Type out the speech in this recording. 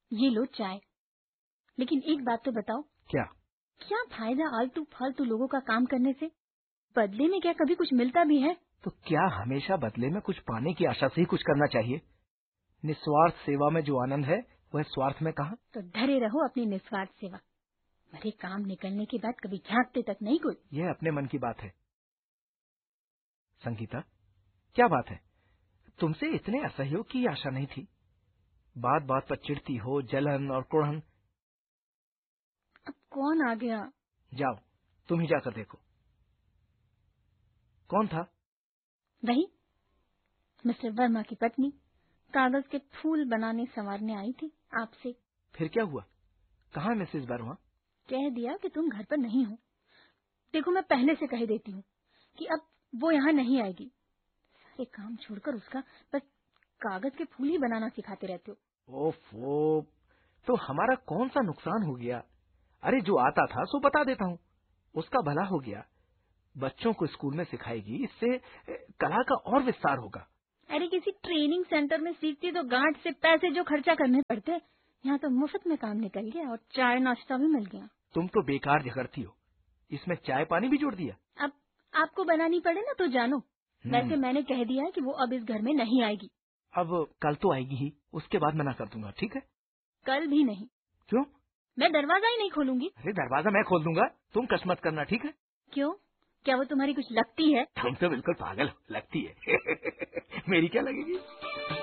ये लो चाय। लेकिन एक बात तो बताओ, क्या? क्या फायदा आलतू फालतू लोगों का काम करने से? बदले में क्या कभी कुछ मिलता भी है? तो क्या हमेशा बदले में कुछ पाने की आशा से ही कुछ करना चाहिए? निस्वार्थ सेवा में जो आनंद है वह स्वार्थ में कहाँ? तो धरे रहो अपनी निस्वार्थ सेवा। मेरे काम निकलने के बाद कभी झांकते तक नहीं कोई। यह अपने मन की बात है। संगीता, क्या बात है? तुमसे इतने असहयोग की आशा नहीं थी। बात बात पर चिढ़ती हो, जलन और क्रोधन। अब कौन आ गया? जाओ, तुम ही जाकर देखो। कौन था? वही मिस्टर वर्मा की पत्नी, कागज के फूल बनाने संवारने आई थी आपसे। फिर क्या हुआ? कहाँ मिसेस वर्मा? कह दिया कि तुम घर पर नहीं हो। देखो, मैं पहले से कह देती हूँ कि अब वो यहाँ नहीं आएगी। सारे काम छोड़कर उसका बस कागज के फूल ही बनाना सिखाते रहते हो। ओफो, तो हमारा कौन सा नुकसान हो गया? अरे जो आता था सो बता देता हूँ, उसका भला हो गया। बच्चों को स्कूल में सिखाएगी, इससे कला का और विस्तार होगा। अरे किसी ट्रेनिंग सेंटर में सीखती तो गांठ से पैसे जो खर्चा करने पड़ते, यहाँ तो मुफ्त में काम निकल गया और चाय नाश्ता भी मिल गया। तुम तो बेकार झगड़ती हो, इसमें चाय पानी भी जोड़ दिया। अब आपको बनानी पड़े ना तो जानो। वैसे मैंने कह दिया है कि वो अब इस घर में नहीं आएगी। अब कल तो आएगी ही, उसके बाद मना कर दूंगा, ठीक है? कल भी नहीं। क्यों? मैं दरवाजा ही नहीं खोलूंगी। अरे दरवाजा मैं खोल दूंगा, तुम कस मत करना, ठीक है? क्यों? क्या वो तुम्हारी कुछ लगती है? तुम तो बिल्कुल पागल हो, लगती है। मेरी क्या लगेगी?